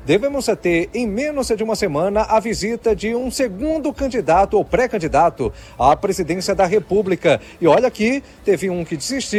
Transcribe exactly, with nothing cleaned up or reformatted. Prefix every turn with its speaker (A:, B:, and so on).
A: devemos ter em menos de uma semana a visita de um segundo candidato ou pré-candidato à presidência da República. E olha que teve um que desistiu